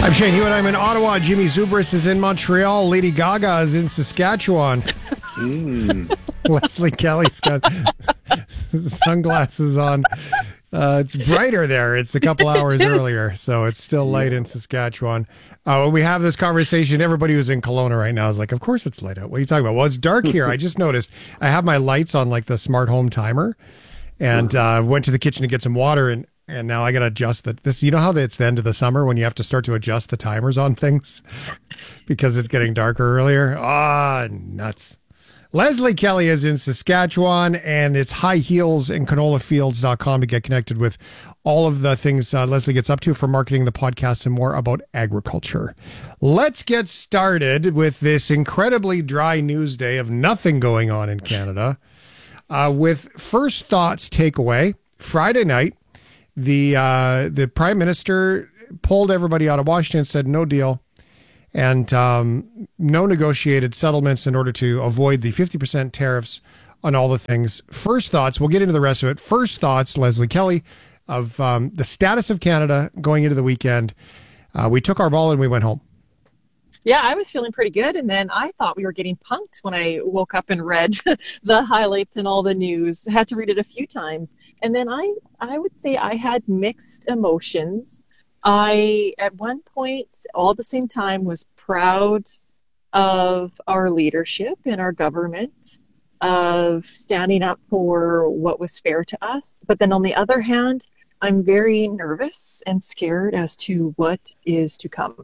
I'm Shane Hewitt. I'm in Ottawa. Jimmy Zubris is in Montreal. Lady Gaga is in Saskatchewan. Leslie Kelly's got sunglasses on. It's brighter there. It's a couple hours earlier, so it's still light in Saskatchewan. When we have this conversation, everybody who's in Kelowna right now is like, of course it's light out. What are you talking about? Well, it's dark here. I just noticed I have my lights on like the smart home timer, and went to the kitchen to get some water, and now I got to adjust this. You know how it's the end of the summer when you have to start to adjust the timers on things because it's getting darker earlier? Nuts. Leslie Kelly is in Saskatchewan, and it's high heels and canolafields.com to get connected with all of the things Leslie gets up to for marketing the podcast and more about agriculture. Let's get started with this incredibly dry news day of nothing going on in Canada. With first thoughts takeaway, Friday night, the Prime Minister pulled everybody out of Washington and said no deal. And no negotiated settlements in order to avoid the 50% tariffs on all the things. First thoughts, we'll get into the rest of it. First thoughts, Leslie Kelly, of the status of Canada going into the weekend. We took our ball and we went home. Yeah, I was feeling pretty good. And then I thought we were getting punked when I woke up and read the highlights and all the news. I had to read it a few times. And then I would say I had mixed emotions. I, at one point, all at the same time, was proud of our leadership and our government, of standing up for what was fair to us. But then on the other hand, I'm very nervous and scared as to what is to come.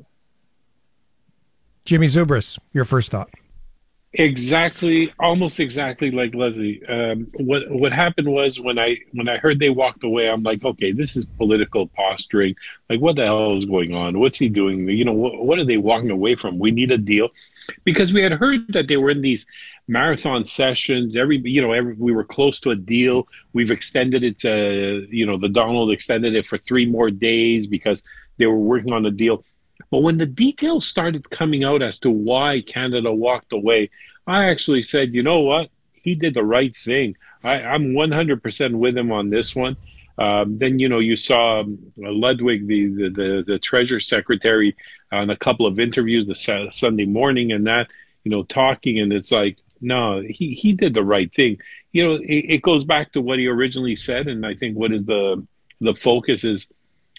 Jimmy Zubris, your first thought. Exactly, almost exactly like Leslie. What happened was when I heard they walked away, I'm like, okay, this is political posturing. Like, what the hell is going on? What's he doing? You know, what are they walking away from? We need a deal, because we had heard that they were in these marathon sessions. We were close to a deal. We've extended it to, the Donald extended it for 3 more days because they were working on a deal. But when the details started coming out as to why Canada walked away, I actually said, you know what? He did the right thing. I'm 100% with him on this one. Then, you saw Ludwig, the Treasury Secretary, on a couple of interviews the Sunday morning and that, talking. And it's like, no, he did the right thing. It goes back to what he originally said. And I think what is the focus is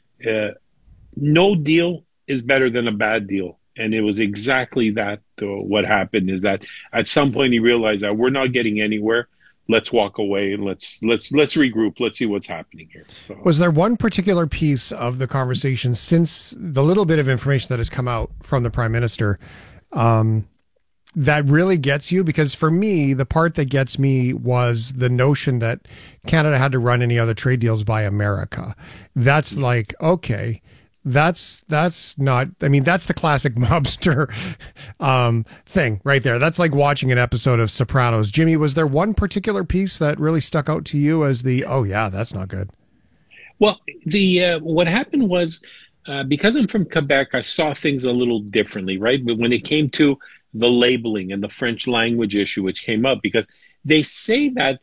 no deal is better than a bad deal. And it was exactly that. What happened is that at some point he realized that we're not getting anywhere. Let's walk away and let's regroup. Let's see what's happening here. So. Was there one particular piece of the conversation, since the little bit of information that has come out from the Prime Minister, that really gets you? Because for me, the part that gets me was the notion that Canada had to run any other trade deals by America. That's like, okay. That's not, that's the classic mobster thing right there. That's like watching an episode of Sopranos. Jimmy, was there one particular piece that really stuck out to you as oh yeah, that's not good? Well, what happened was, because I'm from Quebec, I saw things a little differently, right? But when it came to the labeling and the French language issue, which came up, because they say that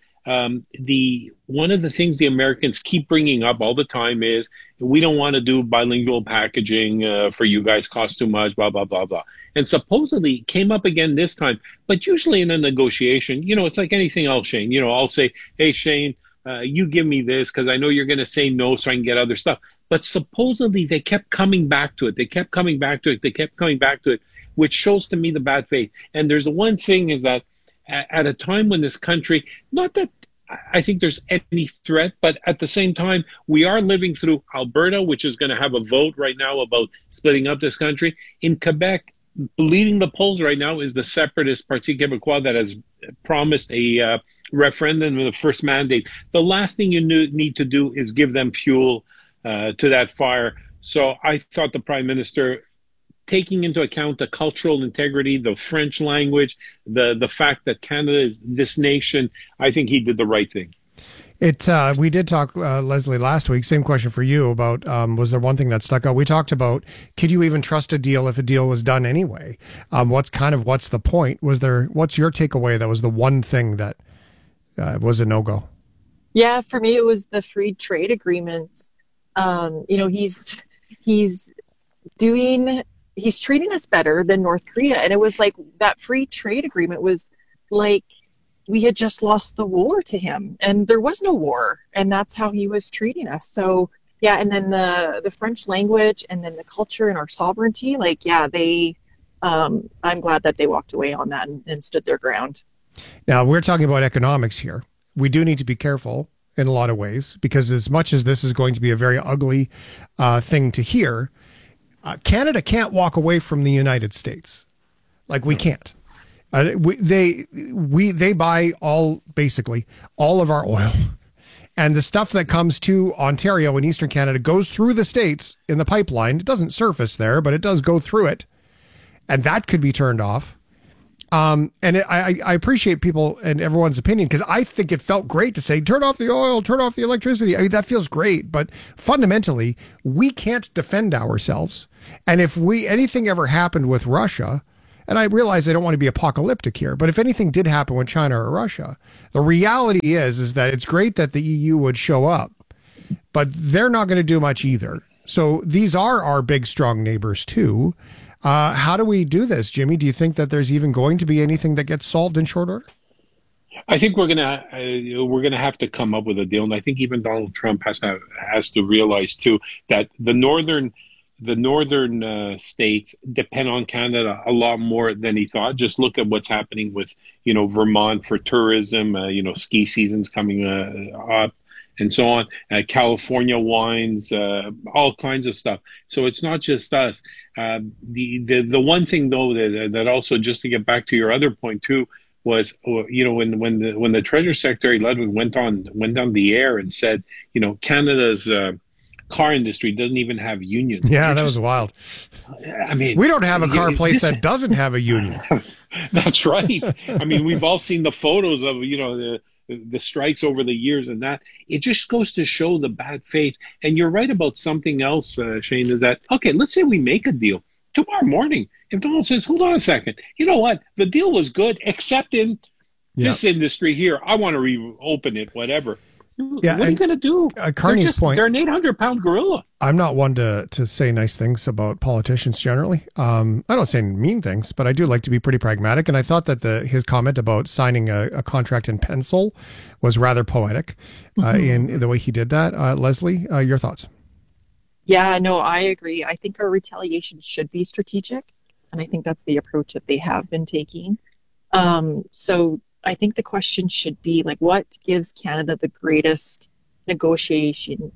one of the things the Americans keep bringing up all the time is we don't want to do bilingual packaging for you guys, cost too much, blah, blah, blah, blah. And supposedly it came up again this time. But usually in a negotiation, it's like anything else, Shane. I'll say, hey, Shane, you give me this because I know you're going to say no so I can get other stuff. But supposedly they kept coming back to it. They kept coming back to it, which shows to me the bad faith. And there's the one thing is that at a time when this country, not that I think there's any threat, but at the same time, we are living through Alberta, which is going to have a vote right now about splitting up this country. In Quebec, leading the polls right now is the separatist Parti Québécois that has promised a referendum of the first mandate. The last thing you need to do is give them fuel to that fire. So I thought the Prime Minister, taking into account the cultural integrity, the French language, the fact that Canada is this nation, I think he did the right thing. We did talk, Leslie, last week, same question for you about, was there one thing that stuck out? We talked about, could you even trust a deal if a deal was done anyway? What's the point? What's your takeaway that was the one thing that was a no-go? Yeah, for me, it was the free trade agreements. He's he's treating us better than North Korea. And it was like that free trade agreement was like we had just lost the war to him, and there was no war, and that's how he was treating us. So yeah, and then the French language, and then the culture and our sovereignty, like I'm glad that they walked away on that and stood their ground. Now, we're talking about economics here. We do need to be careful in a lot of ways, because as much as this is going to be a very ugly thing to hear, Canada can't walk away from the United States. Like, we can't. They buy basically all of our oil, and the stuff that comes to Ontario and Eastern Canada goes through the States in the pipeline. It doesn't surface there, but it does go through it, and that could be turned off. I appreciate people and everyone's opinion, because I think it felt great to say, turn off the oil, turn off the electricity. I mean, that feels great, but fundamentally, we can't defend ourselves. And if anything ever happened with Russia, and I realize I don't want to be apocalyptic here, but if anything did happen with China or Russia, the reality is that it's great that the EU would show up, but they're not going to do much either. So these are our big, strong neighbors too. How do we do this, Jimmy? Do you think that there's even going to be anything that gets solved in short order? I think we're gonna have to come up with a deal, and I think even Donald Trump has to realize too that the northern states depend on Canada a lot more than he thought. Just look at what's happening with Vermont for tourism, ski season's coming up, and so on. California wines, all kinds of stuff. So it's not just us. The one thing though that also, just to get back to your other point too, was when the Treasury Secretary Ludwig went down the air and said, Canada's car industry doesn't even have unions. Yeah, that was wild. I mean, we don't have a car place that doesn't have a union. That's right. I mean, we've all seen the photos of the strikes over the years, and that it just goes to show the bad faith. And you're right about something else, Shane, is that, okay, let's say we make a deal tomorrow morning. If Donald says, hold on a second, you know what? The deal was good, except in this industry here. I want to reopen it, whatever. Yeah, what are you going to do? Carney's point. They're an 800-pound gorilla. I'm not one to say nice things about politicians generally. I don't say mean things, but I do like to be pretty pragmatic. And I thought that his comment about signing a contract in pencil was rather poetic in the way he did that. Leslie, your thoughts? Yeah, no, I agree. I think our retaliation should be strategic, and I think that's the approach that they have been taking. So I think the question should be, like, what gives Canada the greatest negotiating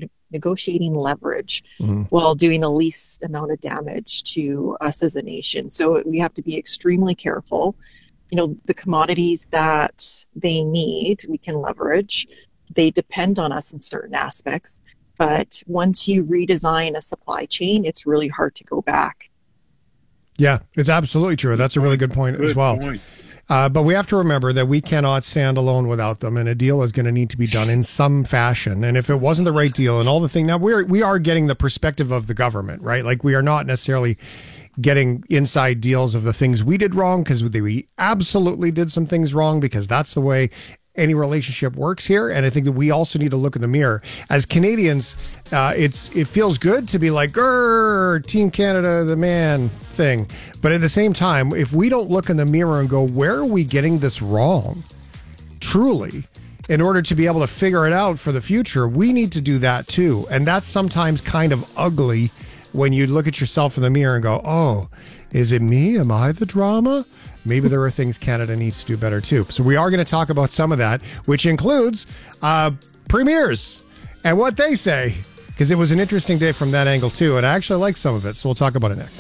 leverage while doing the least amount of damage to us as a nation? So we have to be extremely careful. The commodities that they need, we can leverage. They depend on us in certain aspects. But once you redesign a supply chain, it's really hard to go back. Yeah, it's absolutely true. That's a really good point as well. But we have to remember that we cannot stand alone without them, and a deal is going to need to be done in some fashion. And if it wasn't the right deal and all the thing, now we are getting the perspective of the government, right? Like, we are not necessarily getting inside deals of the things we did wrong, because we absolutely did some things wrong, because that's the way any relationship works here. And I think that we also need to look in the mirror as Canadians. It feels good to be like, Team Canada, the man thing. But at the same time, if we don't look in the mirror and go, where are we getting this wrong? Truly, in order to be able to figure it out for the future, we need to do that too. And that's sometimes kind of ugly when you look at yourself in the mirror and go, oh, is it me? Am I the drama? Maybe there are things Canada needs to do better too. So we are going to talk about some of that, which includes premiers and what they say, because it was an interesting day from that angle too. And I actually like some of it. So we'll talk about it next.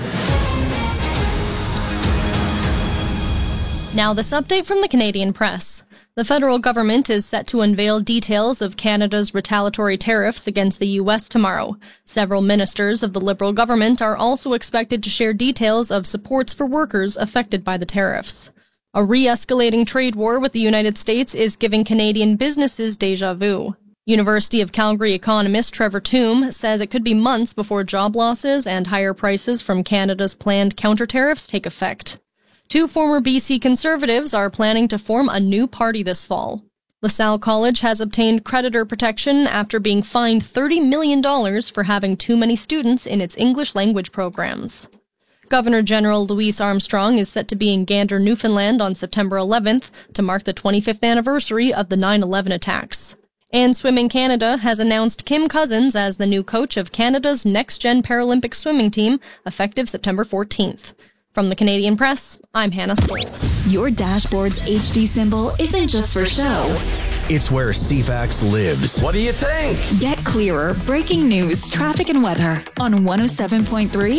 Now, this update from the Canadian press. The federal government is set to unveil details of Canada's retaliatory tariffs against the U.S. tomorrow. Several ministers of the Liberal government are also expected to share details of supports for workers affected by the tariffs. A re-escalating trade war with the United States is giving Canadian businesses déjà vu. University of Calgary economist Trevor Tombe says it could be months before job losses and higher prices from Canada's planned counter-tariffs take effect. Two former BC Conservatives are planning to form a new party this fall. LaSalle College has obtained creditor protection after being fined $30 million for having too many students in its English language programs. Governor General Louise Armstrong is set to be in Gander, Newfoundland on September 11th to mark the 25th anniversary of the 9/11 attacks. And Swimming Canada has announced Kim Cousins as the new coach of Canada's next-gen Paralympic swimming team, effective September 14th. From the Canadian Press, I'm Hannah Stoll. Your dashboard's HD symbol isn't just for show. It's where CFAX lives. What do you think? Get clearer breaking news, traffic, and weather on 107.3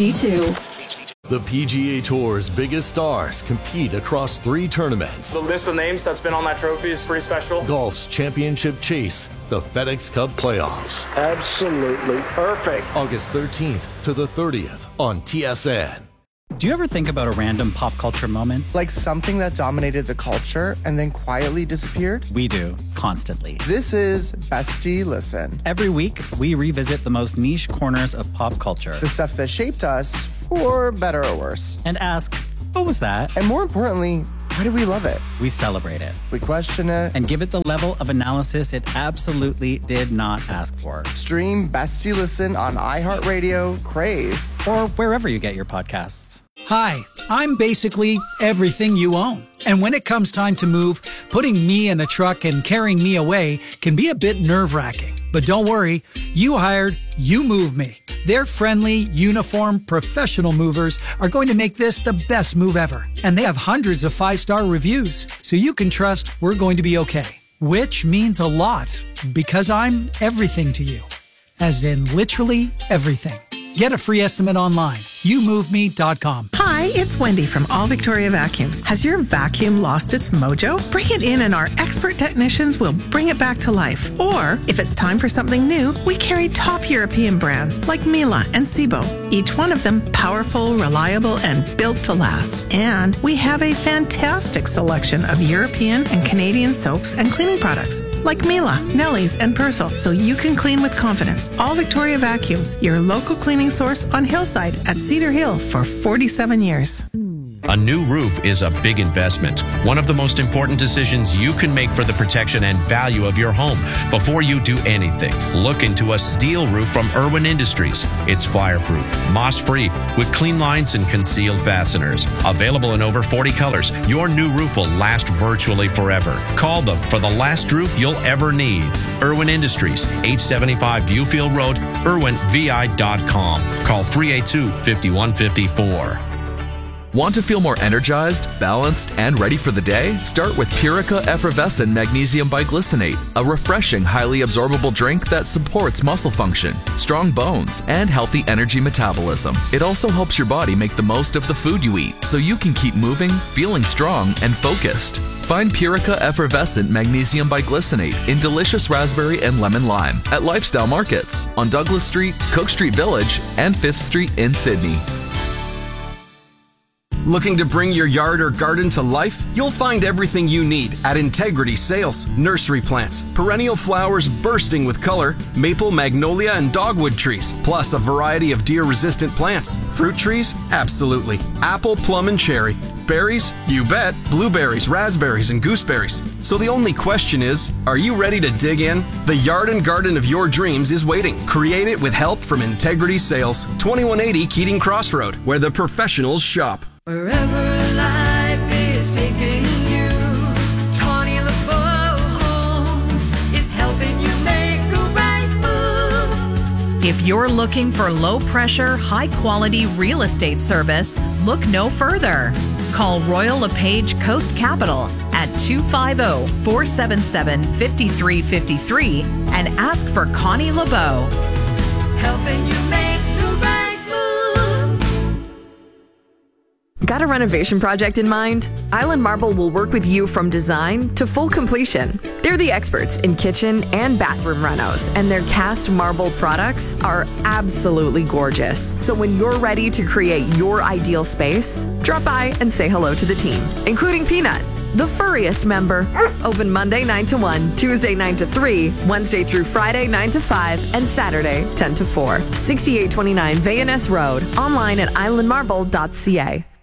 HD2. The PGA Tour's biggest stars compete across 3 tournaments. The list of names that's been on that trophy is pretty special. Golf's championship chase, the FedEx Cup playoffs. Absolutely perfect. August 13th to the 30th on TSN. Do you ever think about a random pop culture moment? Like something that dominated the culture and then quietly disappeared? We do, constantly. This is Bestie Listen. Every week, we revisit the most niche corners of pop culture. The stuff that shaped us, for better or worse. And ask, what was that? And more importantly, why do we love it? We celebrate it. We question it. And give it the level of analysis it absolutely did not ask for. Stream Bestie Listen on iHeartRadio, Crave, or wherever you get your podcasts. Hi, I'm basically everything you own. And when it comes time to move, putting me in a truck and carrying me away can be a bit nerve-wracking. But don't worry, You Hired, You Move Me. Their friendly, uniform, professional movers are going to make this the best move ever. And they have hundreds of 5-star reviews, so you can trust we're going to be okay. Which means a lot, because I'm everything to you. As in literally everything. Get a free estimate online. YouMoveMe.com. Hi, it's Wendy from All Victoria Vacuums. Has your vacuum lost its mojo? Bring it in and our expert technicians will bring it back to life. Or, if it's time for something new, we carry top European brands like Miele and Sebo. Each one of them powerful, reliable, and built to last. And we have a fantastic selection of European and Canadian soaps and cleaning products like Miele, Nelly's, and Persil, so you can clean with confidence. All Victoria Vacuums, your local cleaning source on Hillside at Cedar Hill for 47 years. A new roof is a big investment, one of the most important decisions you can make for the protection and value of your home. Before you do anything, look into a steel roof from Irwin Industries. It's fireproof, moss-free, with clean lines and concealed fasteners. Available in over 40 colors, your new roof will last virtually forever. Call them for the last roof you'll ever need. Irwin Industries, 875 Viewfield Road, irwinvi.com. Call 382-5154. Want to feel more energized, balanced, and ready for the day? Start with Purica Effervescent Magnesium Biglycinate, a refreshing, highly absorbable drink that supports muscle function, strong bones, and healthy energy metabolism. It also helps your body make the most of the food you eat, so you can keep moving, feeling strong, and focused. Find Purica Effervescent Magnesium Biglycinate in delicious raspberry and lemon lime at Lifestyle Markets on Douglas Street, Cook Street Village, and 5th Street in Sydney. Looking to bring your yard or garden to life? You'll find everything you need at Integrity Sales. Nursery plants, perennial flowers bursting with color, maple, magnolia, and dogwood trees, plus a variety of deer-resistant plants. Fruit trees? Absolutely. Apple, plum, and cherry. Berries? You bet. Blueberries, raspberries, and gooseberries. So the only question is, are you ready to dig in? The yard and garden of your dreams is waiting. Create it with help from Integrity Sales. 2180 Keating Crossroad, where the professionals shop. Wherever life is taking you, Connie LeBeau Homes is helping you make the right move. If you're looking for low-pressure, high-quality real estate service, look no further. Call Royal LePage Coast Capital at 250-477-5353 and ask for Connie LeBeau. Helping you make the right move. Got a renovation project in mind? Island Marble will work with you from design to full completion. They're the experts in kitchen and bathroom renos, and their cast marble products are absolutely gorgeous. So when you're ready to create your ideal space, drop by and say hello to the team, including Peanut, the furriest member. Open Monday 9 to 1, Tuesday 9 to 3, Wednesday through Friday 9 to 5, and Saturday 10 to 4. 6829 Vayaness Road. Online at islandmarble.ca.